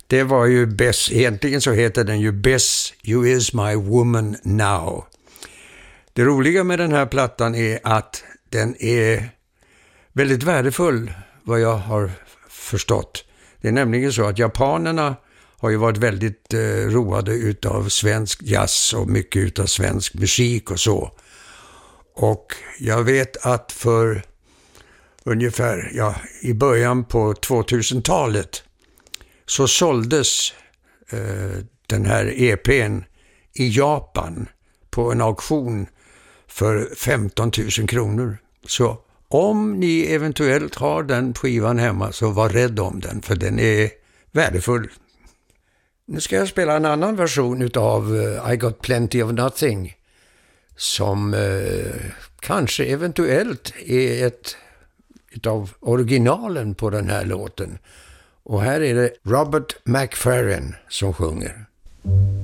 Det var ju Bess, egentligen så heter den ju Bess, You Is My Woman Now. Det roliga med den här plattan är att den är väldigt värdefull, vad jag har förstått. Det är nämligen så att japanerna har ju varit väldigt roade utav svensk jazz och mycket utav svensk musik och så. Och jag vet att för ungefär i början på 2000-talet så såldes den här EP:n i Japan på en auktion för 15 000 kronor. Så om ni eventuellt har den skivan hemma så var rädd om den, för den är värdefull. Nu ska jag spela en annan version utav I Got Plenty of Nothing som kanske eventuellt är ett utav originalen på den här låten. Och här är det Robert McFerrin som sjunger.